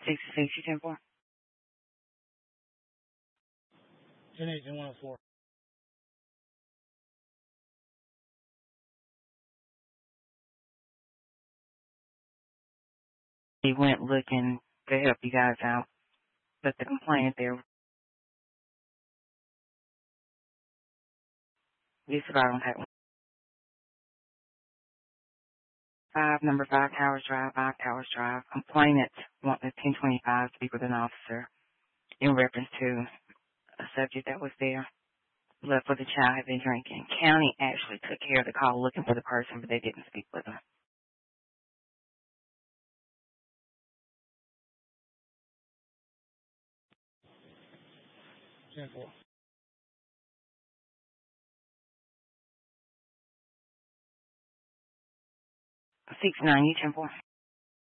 66, you 10-4. 10-8, 10-104. He went looking to help you guys out, but the complaint there, this is on that 5 Towers Drive. Complainant wanting a 1025 to speak with an officer in reference to a subject that was there. Left with the child had been drinking. County actually took care of the call looking for the person, but they didn't speak with them. Ten four. 69, you 10-4.